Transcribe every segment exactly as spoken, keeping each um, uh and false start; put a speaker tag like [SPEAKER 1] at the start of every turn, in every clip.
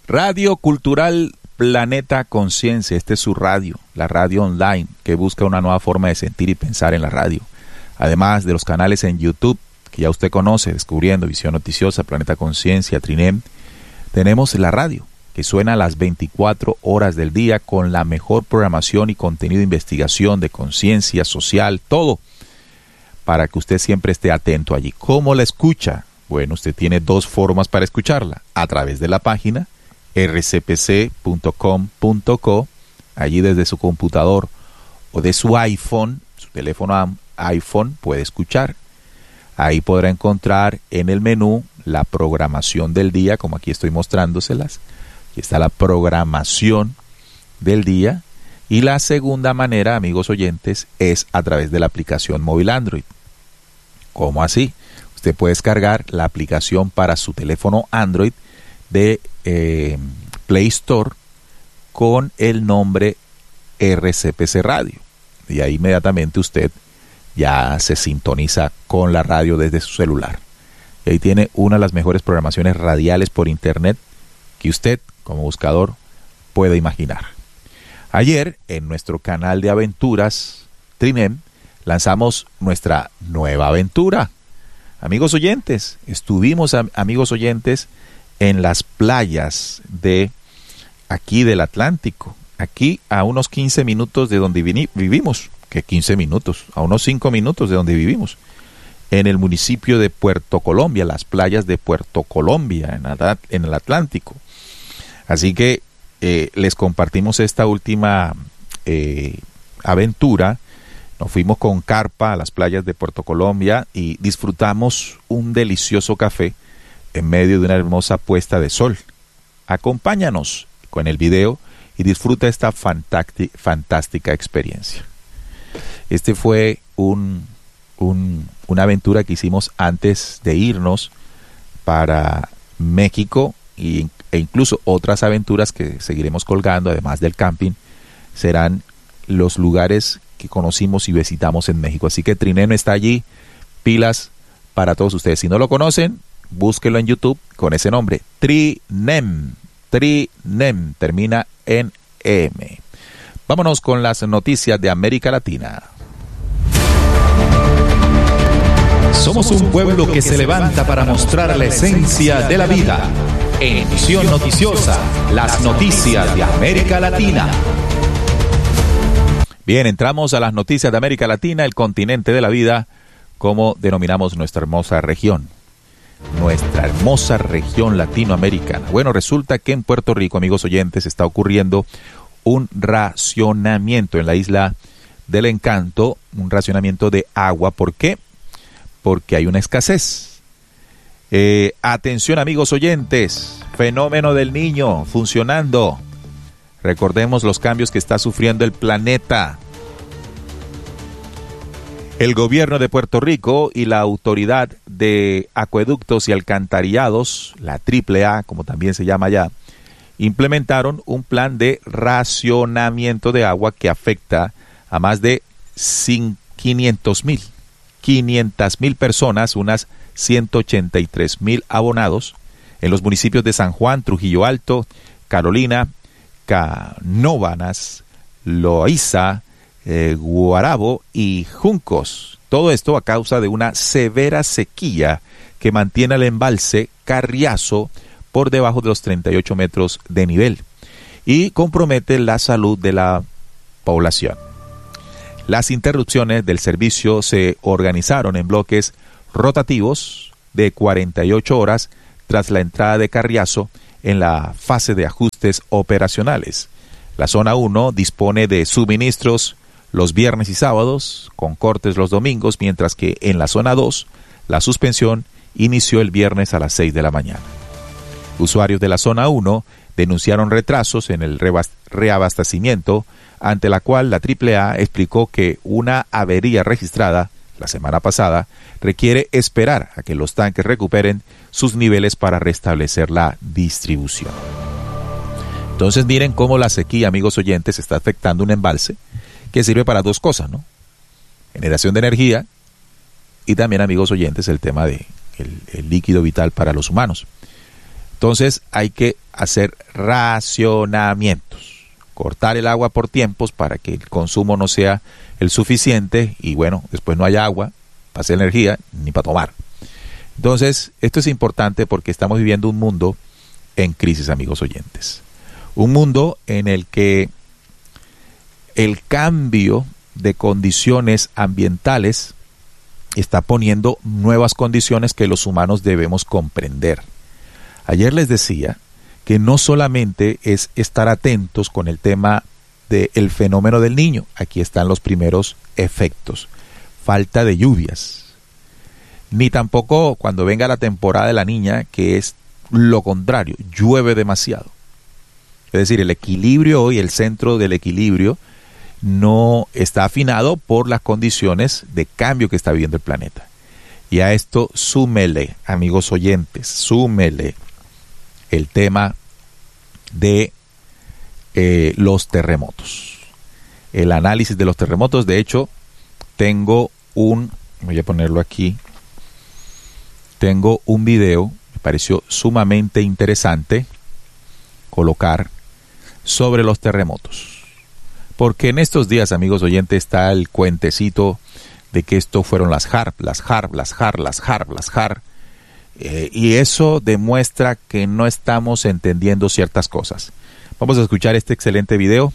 [SPEAKER 1] Radio Cultural Planeta Conciencia. Este es su radio, la radio online que busca una nueva forma de sentir y pensar en la radio. Además de los canales en YouTube que ya usted conoce, Descubriendo, Visión Noticiosa, Planeta Conciencia, Trinem, tenemos la radio que suena a las veinticuatro horas del día con la mejor programación y contenido de investigación, de conciencia social, todo, para que usted siempre esté atento allí. ¿Cómo la escucha? Bueno, usted tiene dos formas para escucharla. A través de la página r c p c punto com punto co, allí desde su computador o de su iPhone, su teléfono iPhone puede escuchar. Ahí podrá encontrar en el menú la programación del día, como aquí estoy mostrándoselas. Aquí está la programación del día. Y la segunda manera, amigos oyentes, es a través de la aplicación móvil Android. ¿Cómo así? Usted puede descargar la aplicación para su teléfono Android de eh, Play Store con el nombre R C P C Radio. Y ahí inmediatamente usted ya se sintoniza con la radio desde su celular. Y ahí tiene una de las mejores programaciones radiales por internet que usted, como buscador, puede imaginar. Ayer, en nuestro canal de aventuras, Trinem, lanzamos nuestra nueva aventura. Amigos oyentes, estuvimos, amigos oyentes, en las playas de aquí del Atlántico, aquí a unos quince minutos de donde vivimos, que quince minutos, a unos cinco minutos de donde vivimos, en el municipio de Puerto Colombia, las playas de Puerto Colombia, en el Atlántico. Así que eh, les compartimos esta última eh, aventura. Nos fuimos con carpa a las playas de Puerto Colombia y disfrutamos un delicioso café en medio de una hermosa puesta de sol. Acompáñanos con el video y disfruta esta fantástica experiencia. Este fue un, un, una aventura que hicimos antes de irnos para México y, e incluso otras aventuras que seguiremos colgando, además del camping, serán los lugares que conocimos y visitamos en México. Así que Trinem está allí, pilas para todos ustedes. Si no lo conocen, búsquenlo en YouTube con ese nombre, Trinem. Trinem, termina en M. Vámonos con las noticias de América Latina.
[SPEAKER 2] Somos un pueblo que se levanta para mostrar la esencia de la vida. En Visión Noticiosa, las noticias de América Latina.
[SPEAKER 1] Bien, entramos a las noticias de América Latina, el continente de la vida, como denominamos nuestra hermosa región. Nuestra hermosa región latinoamericana. Bueno, resulta que en Puerto Rico, amigos oyentes, está ocurriendo un racionamiento en la isla del Encanto, un racionamiento de agua. ¿Por qué? Porque hay una escasez. Eh, atención, amigos oyentes, fenómeno del Niño funcionando. Recordemos los cambios que está sufriendo el planeta. El gobierno de Puerto Rico y la Autoridad de Acueductos y Alcantarillados, la triple A, como también se llama allá, implementaron un plan de racionamiento de agua que afecta a más de quinientos mil, quinientas mil personas, unas ciento ochenta y tres mil abonados en los municipios de San Juan, Trujillo Alto, Carolina, Canóvanas, Loíza, eh, Guarabo y Juncos. Todo esto a causa de una severa sequía que mantiene el embalse Carriazo por debajo de los treinta y ocho metros de nivel y compromete la salud de la población. Las interrupciones del servicio se organizaron en bloques rotativos de cuarenta y ocho horas tras la entrada de Carriazo en la fase de ajustes operacionales. La zona uno dispone de suministros los viernes y sábados, con cortes los domingos, mientras que en la zona dos, la suspensión inició el viernes a las seis de la mañana. Usuarios de la zona uno denunciaron retrasos en el reabastecimiento, ante la cual la triple A explicó que una avería registrada la semana pasada requiere esperar a que los tanques recuperen sus niveles para restablecer la distribución. Entonces miren cómo la sequía, amigos oyentes, está afectando un embalse que sirve para dos cosas, ¿no? Generación de energía y también, amigos oyentes, el tema de el, el líquido vital para los humanos. Entonces hay que hacer racionamientos, cortar el agua por tiempos para que el consumo no sea el suficiente y bueno, después no haya agua para hacer energía ni para tomar. Entonces, esto es importante porque estamos viviendo un mundo en crisis, amigos oyentes. Un mundo en el que el cambio de condiciones ambientales está poniendo nuevas condiciones que los humanos debemos comprender. Ayer les decía que no solamente es estar atentos con el tema del fenómeno del Niño. Aquí están los primeros efectos. Falta de lluvias. Ni tampoco cuando venga la temporada de la Niña, que es lo contrario, llueve demasiado. Es decir, el equilibrio hoy, el centro del equilibrio, no está afinado por las condiciones de cambio que está viviendo el planeta. Y a esto súmele, amigos oyentes, súmele el tema de eh, los terremotos. El análisis de los terremotos, de hecho, tengo un, voy a ponerlo aquí, tengo un video, me pareció sumamente interesante colocar sobre los terremotos. Porque en estos días, amigos oyentes, está el cuentecito de que esto fueron las HAARP, las HAARP, las HAARP, las HAARP, las HAARP. Eh, y eso demuestra que no estamos entendiendo ciertas cosas. Vamos a escuchar este excelente video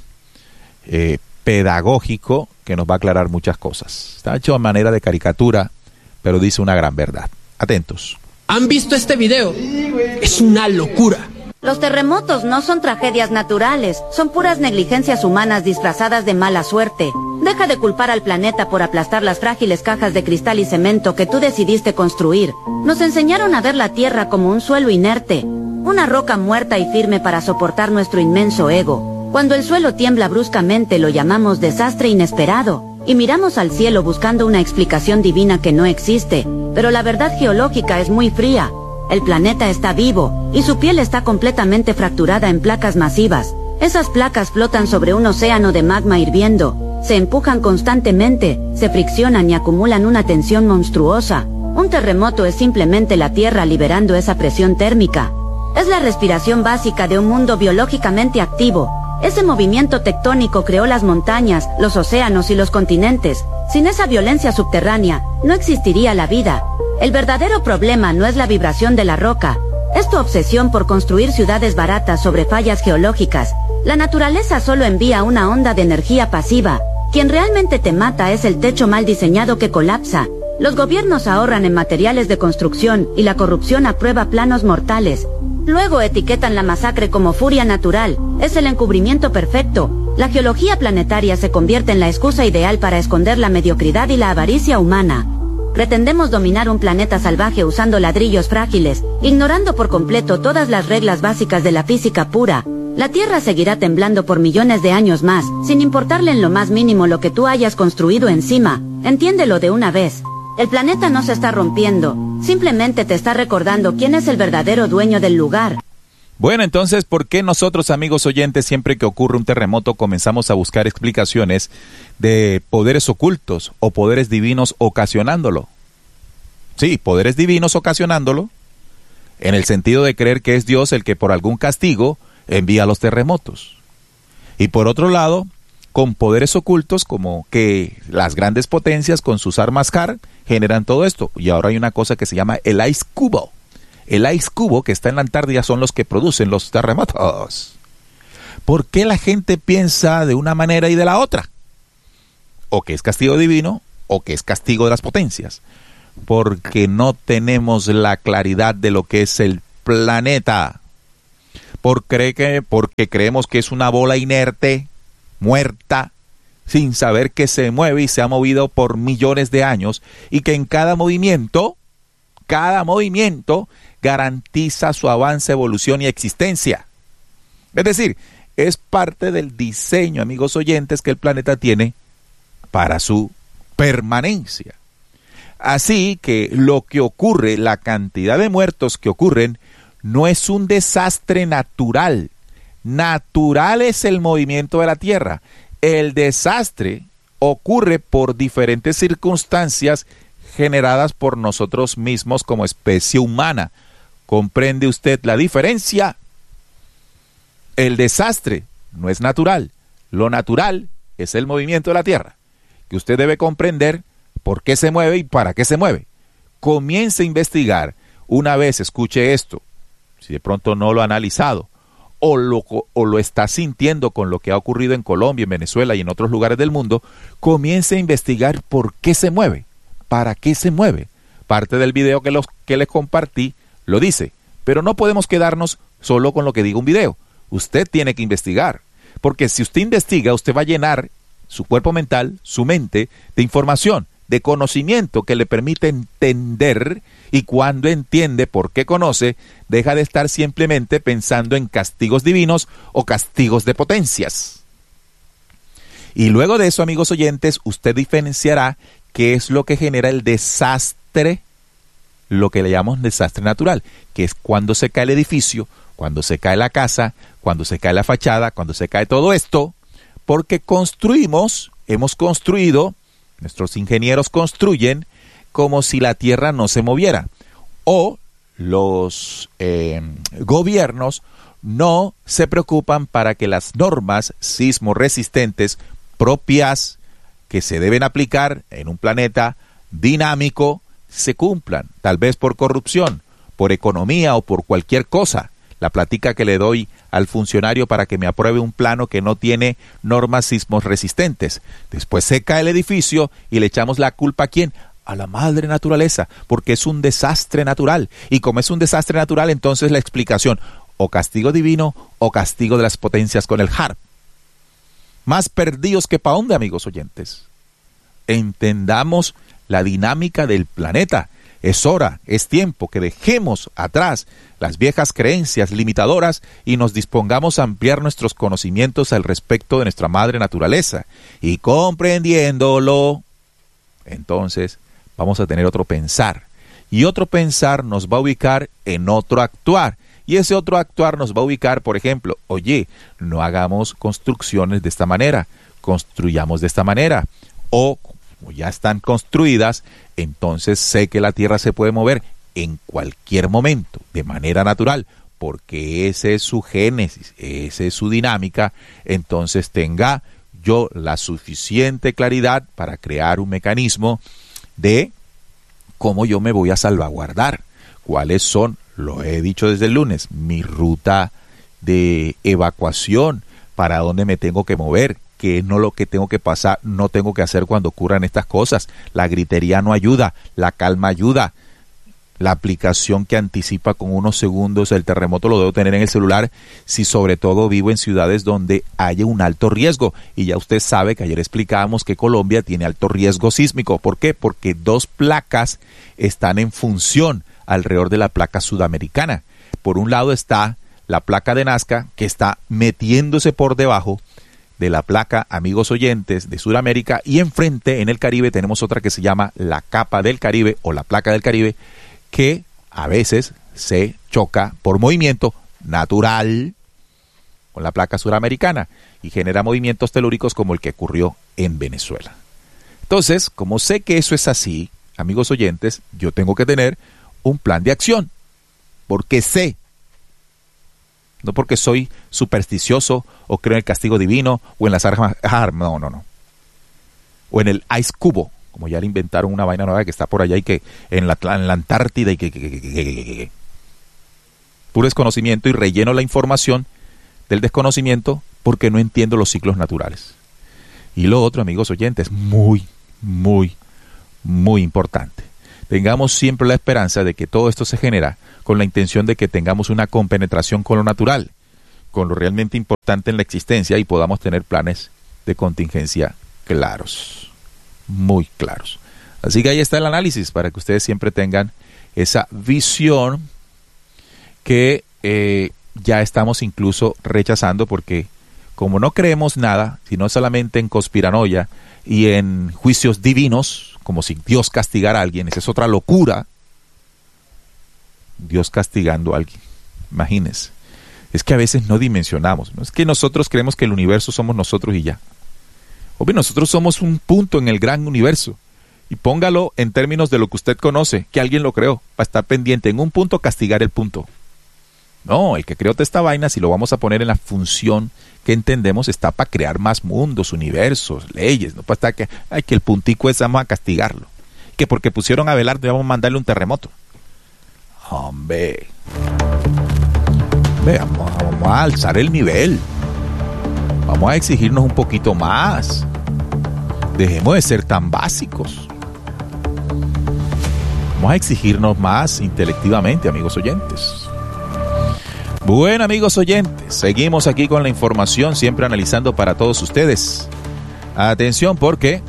[SPEAKER 1] eh, pedagógico que nos va a aclarar muchas cosas. Está hecho de manera de caricatura, pero dice una gran verdad. Atentos.
[SPEAKER 3] ¿Han visto este video? Es una locura.
[SPEAKER 4] Los terremotos no son tragedias naturales, son puras negligencias humanas disfrazadas de mala suerte. Deja de culpar al planeta por aplastar las frágiles cajas de cristal y cemento que tú decidiste construir. Nos enseñaron a ver la Tierra como un suelo inerte, una roca muerta y firme para soportar nuestro inmenso ego. Cuando el suelo tiembla bruscamente lo llamamos desastre inesperado, y miramos al cielo buscando una explicación divina que no existe, pero la verdad geológica es muy fría. El planeta está vivo, y su piel está completamente fracturada en placas masivas. Esas placas flotan sobre un océano de magma hirviendo, se empujan constantemente, se friccionan y acumulan una tensión monstruosa. Un terremoto es simplemente la Tierra liberando esa presión térmica. Es la respiración básica de un mundo biológicamente activo. Ese movimiento tectónico creó las montañas, los océanos y los continentes. Sin esa violencia subterránea, no existiría la vida. El verdadero problema no es la vibración de la roca, es tu obsesión por construir ciudades baratas sobre fallas geológicas. La naturaleza solo envía una onda de energía pasiva. Quien realmente te mata es el techo mal diseñado que colapsa. Los gobiernos ahorran en materiales de construcción y la corrupción aprueba planos mortales. Luego etiquetan la masacre como furia natural. Es el encubrimiento perfecto. La geología planetaria se convierte en la excusa ideal para esconder la mediocridad y la avaricia humana. Pretendemos dominar un planeta salvaje usando ladrillos frágiles, ignorando por completo todas las reglas básicas de la física pura. La Tierra seguirá temblando por millones de años más, sin importarle en lo más mínimo lo que tú hayas construido encima. Entiéndelo de una vez. El planeta no se está rompiendo, simplemente te está recordando quién es el verdadero dueño del lugar.
[SPEAKER 1] Bueno, entonces, ¿por qué nosotros, amigos oyentes, siempre que ocurre un terremoto comenzamos a buscar explicaciones de poderes ocultos o poderes divinos ocasionándolo? Sí, poderes divinos ocasionándolo, en el sentido de creer que es Dios el que por algún castigo envía los terremotos. Y por otro lado, con poderes ocultos como que las grandes potencias con sus armas HAARP generan todo esto. Y ahora hay una cosa que se llama el ice cubo. El ice cubo que está en la Antártida son los que producen los terremotos. ¿Por qué la gente piensa de una manera y de la otra? O que es castigo divino, o que es castigo de las potencias. Porque no tenemos la claridad de lo que es el planeta. Por cree que, porque creemos que es una bola inerte, muerta, sin saber que se mueve y se ha movido por millones de años, y que en cada movimiento, cada movimiento garantiza su avance, evolución y existencia. Es decir, es parte del diseño, amigos oyentes, que el planeta tiene para su permanencia. Así que lo que ocurre, la cantidad de muertos que ocurren, no es un desastre natural. Natural es el movimiento de la Tierra. El desastre ocurre por diferentes circunstancias generadas por nosotros mismos como especie humana, ¿Comprende usted la diferencia? El desastre no es natural. Lo natural es el movimiento de la Tierra, que usted debe comprender por qué se mueve y para qué se mueve. Comience a investigar. Una vez escuche esto, si de pronto no lo ha analizado, o lo, o lo está sintiendo con lo que ha ocurrido en Colombia, en Venezuela y en otros lugares del mundo, comience a investigar por qué se mueve, para qué se mueve. Parte del video que, los, que les compartí lo dice, pero no podemos quedarnos solo con lo que diga un video. Usted tiene que investigar, porque si usted investiga, usted va a llenar su cuerpo mental, su mente, de información, de conocimiento que le permite entender, y cuando entiende por qué conoce, deja de estar simplemente pensando en castigos divinos o castigos de potencias. Y luego de eso, amigos oyentes, usted diferenciará qué es lo que genera el desastre, lo que le llamamos desastre natural, que es cuando se cae el edificio, cuando se cae la casa, cuando se cae la fachada, cuando se cae todo esto, porque construimos, hemos construido, nuestros ingenieros construyen como si la tierra no se moviera, o los eh, gobiernos no se preocupan para que las normas sismo resistentes propias que se deben aplicar en un planeta dinámico se cumplan, tal vez por corrupción, por economía o por cualquier cosa. La plática que le doy al funcionario para que me apruebe un plano que no tiene normas sismos resistentes. Después se cae el edificio y le echamos la culpa ¿a quién? A la madre naturaleza, porque es un desastre natural. Y como es un desastre natural, entonces la explicación, o castigo divino o castigo de las potencias con el H A R P. Más perdidos que pa' dónde, amigos oyentes. Entendamos la dinámica del planeta. Es hora, es tiempo que dejemos atrás las viejas creencias limitadoras y nos dispongamos a ampliar nuestros conocimientos al respecto de nuestra madre naturaleza. Y comprendiéndolo, entonces vamos a tener otro pensar. Y otro pensar nos va a ubicar en otro actuar. Y ese otro actuar nos va a ubicar, por ejemplo, oye, no hagamos construcciones de esta manera, construyamos de esta manera. O como ya están construidas, entonces sé que la tierra se puede mover en cualquier momento, de manera natural, porque ese es su génesis, esa es su dinámica. Entonces tenga yo la suficiente claridad para crear un mecanismo de cómo yo me voy a salvaguardar, cuáles son, lo he dicho desde el lunes, mi ruta de evacuación, para dónde me tengo que mover, que no lo que tengo que pasar, no tengo que hacer cuando ocurran estas cosas. La gritería no ayuda, la calma ayuda. La aplicación que anticipa con unos segundos el terremoto lo debo tener en el celular si sobre todo vivo en ciudades donde haya un alto riesgo. Y ya usted sabe que ayer explicábamos que Colombia tiene alto riesgo sísmico. ¿Por qué? Porque dos placas están en función alrededor de la placa sudamericana. Por un lado está la placa de Nazca, que está metiéndose por debajo de la placa, amigos oyentes, de Sudamérica, y enfrente en el Caribe tenemos otra que se llama la capa del Caribe o la placa del Caribe, que a veces se choca por movimiento natural con la placa suramericana y genera movimientos telúricos como el que ocurrió en Venezuela. Entonces, como sé que eso es así, amigos oyentes, yo tengo que tener un plan de acción, porque sé, no porque soy supersticioso o creo en el castigo divino o en las armas, no, no, no, o en el ice cubo, como ya le inventaron una vaina nueva que está por allá y que en la, en la Antártida y que, que, que, que, que, que, que. Puro desconocimiento, y relleno la información del desconocimiento porque no entiendo los ciclos naturales. Y lo otro, amigos oyentes, muy, muy, muy importante. Tengamos siempre la esperanza de que todo esto se genera con la intención de que tengamos una compenetración con lo natural, con lo realmente importante en la existencia, y podamos tener planes de contingencia claros, muy claros. Así que ahí está el análisis para que ustedes siempre tengan esa visión que eh, ya estamos incluso rechazando, porque como no creemos nada, sino solamente en conspiranoia y en juicios divinos, como si Dios castigara a alguien, esa es otra locura. Dios castigando a alguien, imagínense. Es que a veces no dimensionamos, ¿no? Es que nosotros creemos que el universo somos nosotros y ya. Obvio, nosotros somos un punto en el gran universo, Y póngalo en términos de lo que usted conoce, que alguien lo creó, para estar pendiente en un punto, castigar el punto. No, el que creó toda esta vaina, si lo vamos a poner en la función que entendemos, está para crear más mundos, universos, leyes, no para estar que, ay, que el puntico es, vamos a castigarlo. Que porque pusieron a Abelardo vamos a mandarle un terremoto. Hombre, veamos, vamos a alzar el nivel. Vamos a exigirnos un poquito más. Dejemos de ser tan básicos. Vamos a exigirnos más intelectivamente, amigos oyentes. Bueno, amigos oyentes, seguimos aquí con la información, siempre analizando para todos ustedes. Atención, porque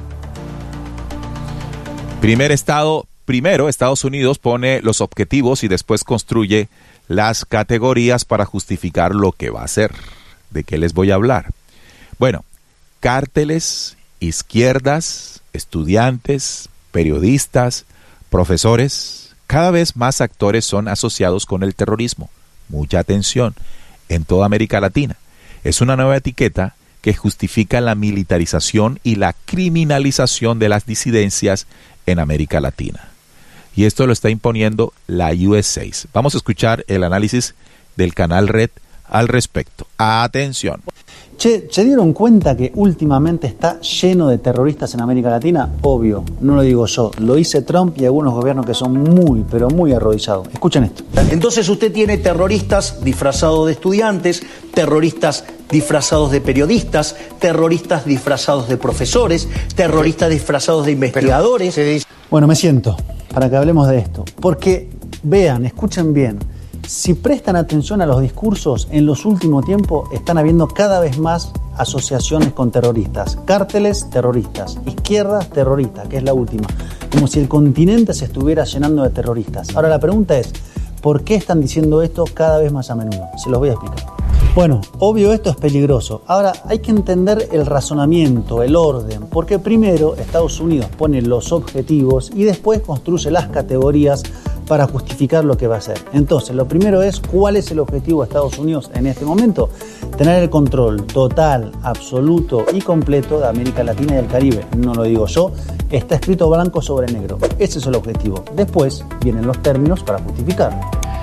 [SPEAKER 1] primer estado, primero Estados Unidos pone los objetivos y después construye las categorías para justificar lo que va a hacer. ¿De qué les voy a hablar? Bueno, cárteles, izquierdas, estudiantes, periodistas, profesores, cada vez más actores son asociados con el terrorismo. Mucha atención, en toda América Latina. Es una nueva etiqueta que justifica la militarización y la criminalización de las disidencias en América Latina. Y esto lo está imponiendo la U S seis. Vamos a escuchar el análisis del canal Red al respecto. Atención.
[SPEAKER 5] Che, ¿se dieron cuenta que últimamente está lleno de terroristas en América Latina? Obvio, no lo digo yo, lo dice Trump y algunos gobiernos que son muy, pero muy arrodillados. Escuchen esto.
[SPEAKER 6] Entonces usted tiene terroristas disfrazados de estudiantes, terroristas disfrazados de periodistas, terroristas disfrazados de profesores, terroristas disfrazados de investigadores.
[SPEAKER 5] Bueno, me siento para que hablemos de esto, porque vean, escuchen bien. Si prestan atención a los discursos, en los últimos tiempos están habiendo cada vez más asociaciones con terroristas, cárteles terroristas, izquierdas terroristas, que es la última, como si el continente se estuviera llenando de terroristas. Ahora la pregunta es, ¿por qué están diciendo esto cada vez más a menudo? Se los voy a explicar. Bueno, obvio esto es peligroso. Ahora hay que entender el razonamiento, el orden, porque primero Estados Unidos pone los objetivos y después construye las categorías para justificar lo que va a hacer. Entonces, lo primero es, ¿cuál es el objetivo de Estados Unidos en este momento? Tener el control total, absoluto y completo de América Latina y del Caribe. No lo digo yo, está escrito blanco sobre negro. Ese es el objetivo. Después vienen los términos para justificarlo.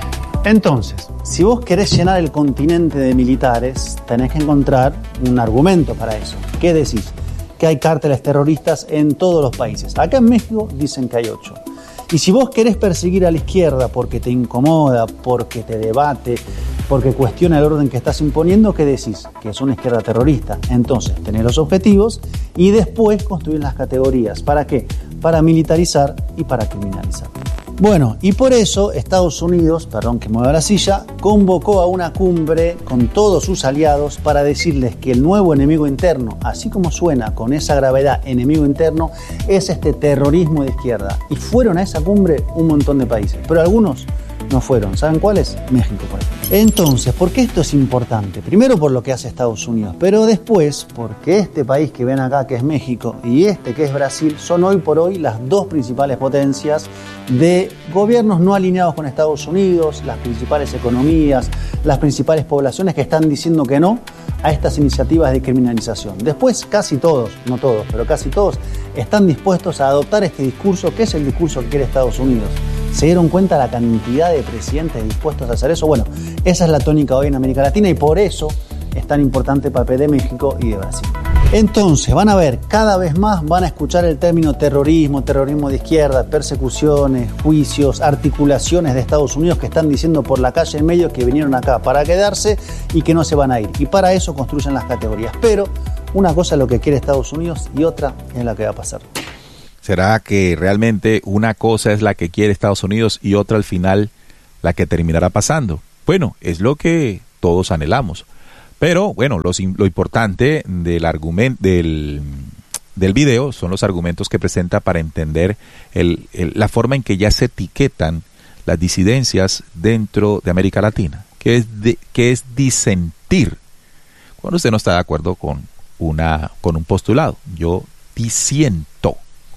[SPEAKER 5] Entonces, si vos querés llenar el continente de militares, tenés que encontrar un argumento para eso. ¿Qué decís? Que hay cárteles terroristas en todos los países. Acá en México dicen que hay ocho. Y si vos querés perseguir a la izquierda porque te incomoda, porque te debate, porque cuestiona el orden que estás imponiendo, ¿qué decís? Que es una izquierda terrorista. Entonces, tenés los objetivos y después construir las categorías. ¿Para qué? Para militarizar y para criminalizar. Bueno, y por eso Estados Unidos, perdón que mueva la silla, convocó a una cumbre con todos sus aliados para decirles que el nuevo enemigo interno, así como suena con esa gravedad enemigo interno, es este terrorismo de izquierda. Y fueron a esa cumbre un montón de países, pero algunos no fueron. ¿Saben cuáles? México, por ejemplo. Entonces, ¿por qué esto es importante? Primero por lo que hace Estados Unidos, pero después porque este país que ven acá, que es México, y este que es Brasil, son hoy por hoy las dos principales potencias de gobiernos no alineados con Estados Unidos, las principales economías, las principales poblaciones que están diciendo que no a estas iniciativas de criminalización. Después, casi todos, no todos, pero casi todos, están dispuestos a adoptar este discurso, que es el discurso que quiere Estados Unidos. ¿Se dieron cuenta la cantidad de presidentes dispuestos a hacer eso? Bueno, esa es la tónica hoy en América Latina y por eso es tan importante el papel de México y de Brasil. Entonces, van a ver, cada vez más van a escuchar el término terrorismo, terrorismo de izquierda, persecuciones, juicios, articulaciones de Estados Unidos que están diciendo por la calle en medio que vinieron acá para quedarse y que no se van a ir. Y para eso construyen las categorías. Pero una cosa es lo que quiere Estados Unidos y otra es la que va a pasar.
[SPEAKER 1] ¿Será que realmente una cosa es la que quiere Estados Unidos y otra al final la que terminará pasando? Bueno, es lo que todos anhelamos. Pero bueno, lo, lo importante del argumento del, del video son los argumentos que presenta para entender el, el, la forma en que ya se etiquetan las disidencias dentro de América Latina, que es, de, que es disentir. Cuando usted no está de acuerdo con, una, con un postulado, yo disiento.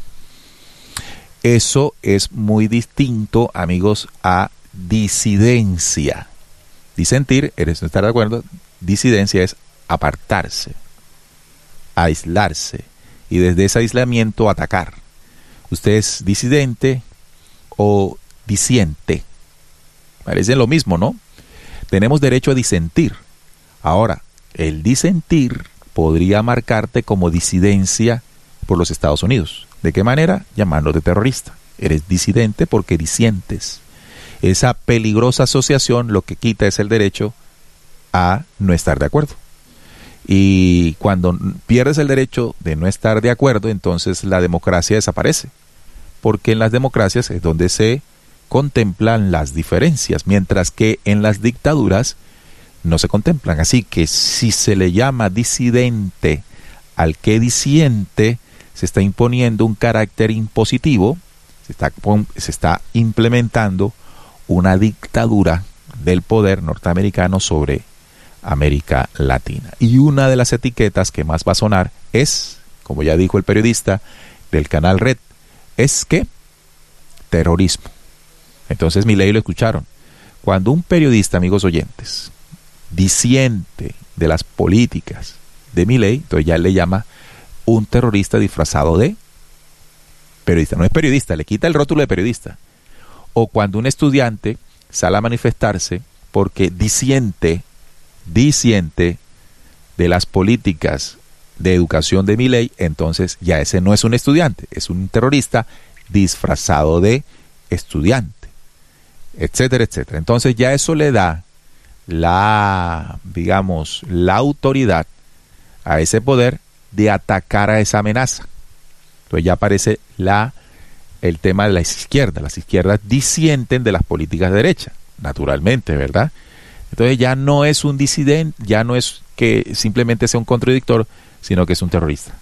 [SPEAKER 1] Eso es muy distinto, amigos, a disidencia. Disentir, eres no estar de acuerdo. Disidencia es apartarse, aislarse y desde ese aislamiento atacar. usted es disidente o disiente. Parecen lo mismo, ¿no? Tenemos derecho a disentir. Ahora, el disentir podría marcarte como disidencia por los Estados Unidos. ¿De qué manera? Llamándote terrorista. Eres disidente porque disientes. Esa peligrosa asociación lo que quita es el derecho a no estar de acuerdo. Y cuando pierdes el derecho de no estar de acuerdo, entonces la democracia desaparece. Porque en las democracias es donde se contemplan las diferencias, mientras que en las dictaduras no se contemplan. Así que si se le llama disidente al que disiente, se está imponiendo un carácter impositivo, se está, se está implementando una dictadura del poder norteamericano sobre América Latina. Y una de las etiquetas que más va a sonar es, como ya dijo el periodista del canal Red, es que terrorismo. Entonces Milei lo escucharon. Cuando un periodista, amigos oyentes, disiente de las políticas de Milei, entonces ya le llama un terrorista disfrazado de periodista. No es periodista, le quita el rótulo de periodista. O cuando un estudiante sale a manifestarse porque disiente, disiente de las políticas de educación de Milei, entonces ya ese no es un estudiante, es un terrorista disfrazado de estudiante, etcétera, etcétera. Entonces ya eso le da la, digamos, la autoridad a ese poder de atacar a esa amenaza. Entonces ya aparece la, el tema de la izquierda. Las izquierdas disienten de las políticas de derecha, naturalmente, ¿verdad? Entonces ya no es un disidente, ya no es que simplemente sea un contradictor, sino que es un terrorista.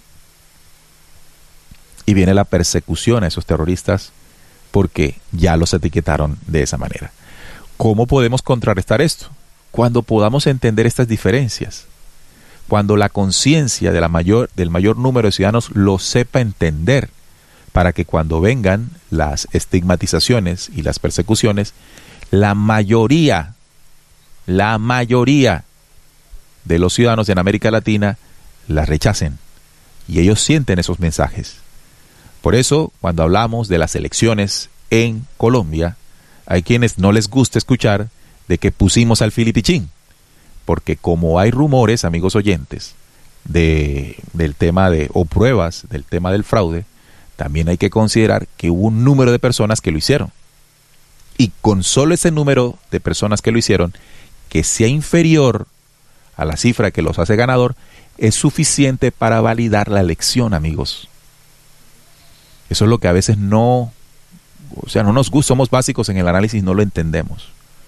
[SPEAKER 1] Y viene la persecución a esos terroristas porque ya los etiquetaron de esa manera. ¿Cómo podemos contrarrestar esto? Cuando podamos entender estas diferencias, cuando la conciencia de la mayor, del mayor número de ciudadanos lo sepa entender, para que cuando vengan las estigmatizaciones y las persecuciones, la mayoría, la mayoría de los ciudadanos en América Latina las rechacen. Y ellos sienten esos mensajes. Por eso, cuando hablamos de las elecciones en Colombia, hay quienes no les gusta escuchar de que pusimos al Filipichín. Porque como hay rumores, amigos oyentes, de, del tema de, o pruebas del tema del fraude, también hay que considerar que hubo un número de personas que lo hicieron. Y con solo ese número de personas que lo hicieron, que sea inferior a la cifra que los hace ganador, es suficiente para validar la elección, amigos. Eso es lo que a veces no, o sea, no nos gusta, somos básicos en el análisis, no lo entendemos.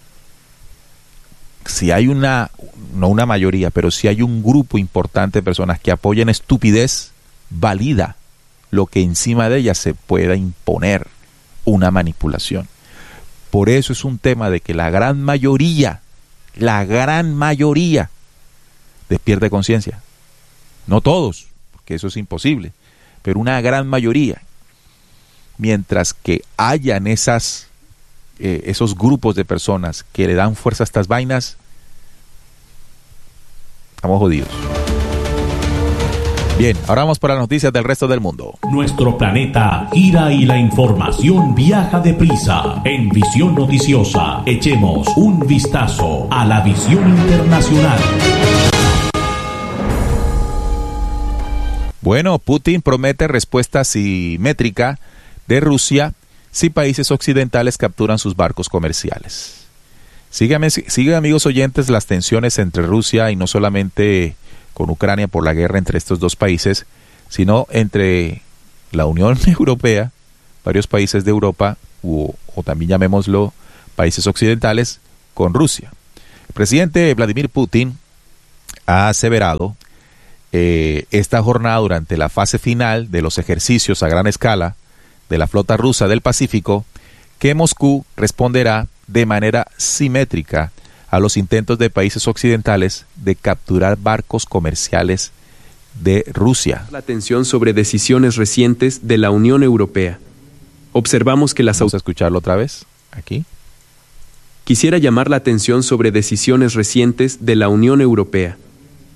[SPEAKER 1] Si hay una, no una mayoría, pero si hay un grupo importante de personas que apoyan estupidez, valida lo que encima de ella se pueda imponer una manipulación. Por eso es un tema de que la gran mayoría, la gran mayoría, despierte conciencia. No todos, porque eso es imposible, pero una gran mayoría. Mientras que hayan esas, eh, esos grupos de personas que le dan fuerza a estas vainas, estamos jodidos. Bien, ahora vamos para las noticias del resto del mundo.
[SPEAKER 2] Nuestro planeta gira y la información viaja deprisa. En Visión Noticiosa, echemos un vistazo a la visión internacional.
[SPEAKER 1] Bueno, Putin promete respuesta simétrica de Rusia si países occidentales capturan sus barcos comerciales. Síganme, sigan, amigos oyentes, las tensiones entre Rusia y no solamente con Ucrania por la guerra entre estos dos países, sino entre la Unión Europea, varios países de Europa, o, o también llamémoslo países occidentales, con Rusia. El presidente Vladimir Putin ha aseverado eh, esta jornada durante la fase final de los ejercicios a gran escala de la flota rusa del Pacífico, que Moscú responderá de manera simétrica a los intentos de países occidentales de capturar barcos comerciales de Rusia.
[SPEAKER 7] La atención sobre decisiones recientes de la Unión Europea. Observamos que las...
[SPEAKER 1] Vamos a escucharlo otra vez, aquí.
[SPEAKER 7] Quisiera llamar la atención sobre decisiones recientes de la Unión Europea.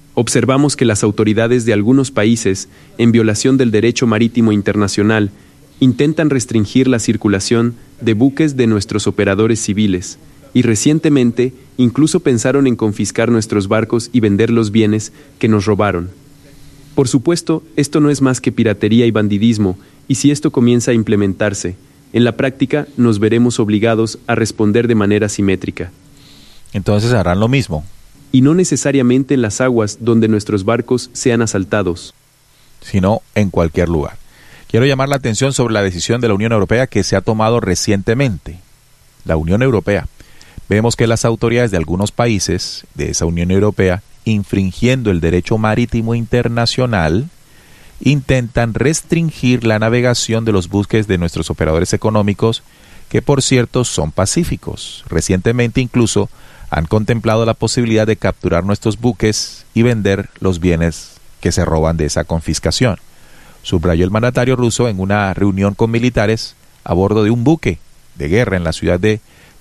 [SPEAKER 7] Observamos que las autoridades de algunos países, en violación del derecho marítimo internacional, intentan restringir la circulación de buques de nuestros operadores civiles y recientemente incluso pensaron en confiscar nuestros barcos y vender los bienes que nos robaron. Por supuesto, esto no es más que piratería y bandidismo, y si esto comienza a implementarse, en la práctica nos veremos obligados a responder de manera simétrica.
[SPEAKER 1] Entonces harán lo mismo.
[SPEAKER 7] Y no necesariamente en las aguas donde nuestros barcos sean asaltados,
[SPEAKER 1] sino en cualquier lugar. Quiero llamar la atención sobre la decisión de la Unión Europea que se ha tomado recientemente. La Unión Europea. Vemos que las autoridades de algunos países de esa Unión Europea, infringiendo el derecho marítimo internacional, intentan restringir la navegación de los buques de nuestros operadores económicos, que por cierto son pacíficos. Recientemente incluso han contemplado la posibilidad de capturar nuestros buques y vender los bienes que se roban de esa confiscación, subrayó el mandatario ruso en una reunión con militares a bordo de un buque de guerra en la ciudad de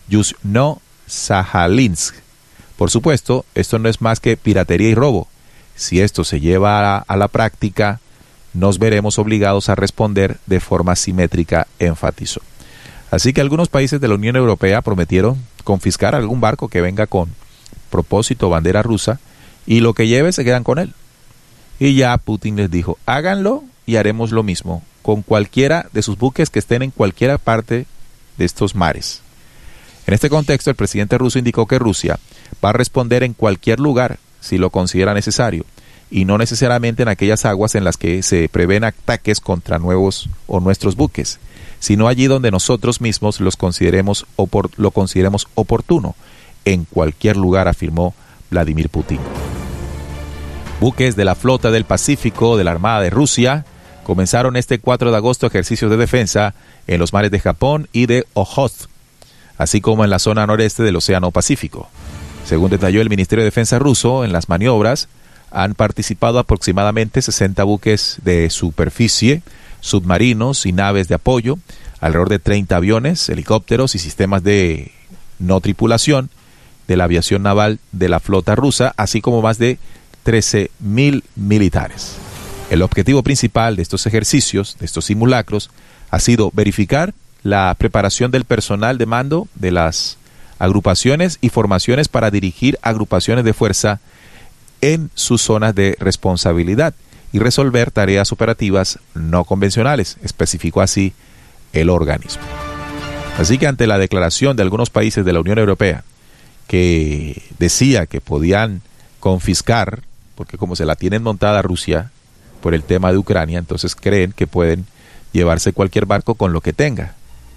[SPEAKER 1] Yuzhno-Sajalinsk. Por supuesto, esto no es más que piratería y robo. Si esto se lleva a, a la práctica, nos veremos obligados a responder de forma simétrica, enfatizó. Así que algunos países de la Unión Europea prometieron confiscar algún barco que venga con propósito bandera rusa y lo que lleve se quedan con él. Y ya Putin les dijo, háganlo y haremos lo mismo con cualquiera de sus buques que estén en cualquier parte de estos mares. En este contexto, el presidente ruso indicó que Rusia va a responder en cualquier lugar si lo considera necesario y no necesariamente en aquellas aguas en las que se prevén ataques contra nuevos o nuestros buques, sino allí donde nosotros mismos los consideremos opor- lo consideremos oportuno, en cualquier lugar, afirmó Vladimir Putin. Buques de la Flota del Pacífico de la Armada de Rusia comenzaron este cuatro de agosto ejercicios de defensa en los mares de Japón y de Ojotsk, así como en la zona noreste del Océano Pacífico. Según detalló el Ministerio de Defensa ruso, en las maniobras han participado aproximadamente sesenta buques de superficie, submarinos y naves de apoyo, alrededor de treinta aviones, helicópteros y sistemas de no tripulación de la aviación naval de la flota rusa, así como más de trece mil militares. El objetivo principal de estos ejercicios, de estos simulacros, ha sido verificar la preparación del personal de mando de las agrupaciones y formaciones para dirigir agrupaciones de fuerza en sus zonas de responsabilidad y resolver tareas operativas no convencionales, especificó así el organismo. Así que ante la declaración de algunos países de la Unión Europea que decía que podían confiscar, porque como se la tienen montada Rusia por el tema de Ucrania, entonces creen que pueden llevarse cualquier barco con lo que tenga.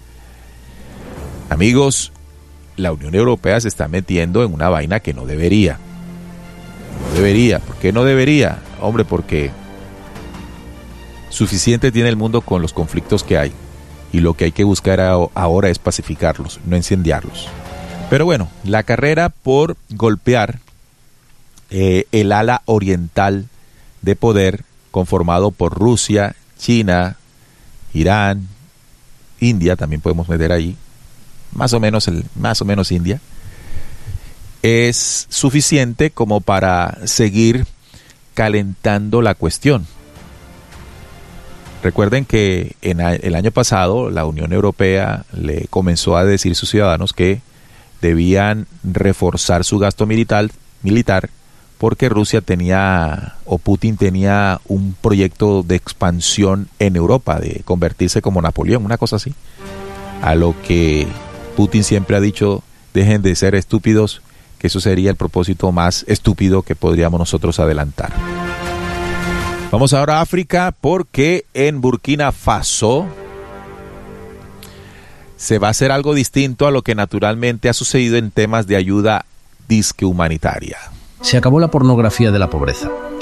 [SPEAKER 1] Amigos, la Unión Europea se está metiendo en una vaina que no debería. No debería. ¿Por qué no debería? Hombre, porque suficiente tiene el mundo con los conflictos que hay. Y lo que hay que buscar ahora es pacificarlos, no incendiarlos. Pero bueno, la carrera por golpear eh, el ala oriental de poder conformado por Rusia, China, Irán, India, también podemos meter ahí, más o menos, el, más o menos India, es suficiente como para seguir calentando la cuestión. Recuerden que en a, el año pasado la Unión Europea le comenzó a decir a sus ciudadanos que debían reforzar su gasto militar, militar porque Rusia tenía, o Putin tenía un proyecto de expansión en Europa, de convertirse como Napoleón, una cosa así. A lo que Putin siempre ha dicho, dejen de ser estúpidos, que eso sería el propósito más estúpido que podríamos nosotros adelantar. Vamos ahora a África, porque en Burkina Faso se va a hacer algo distinto a lo que naturalmente ha sucedido en temas de ayuda disque humanitaria.
[SPEAKER 8] Se acabó la pornografía de la pobreza.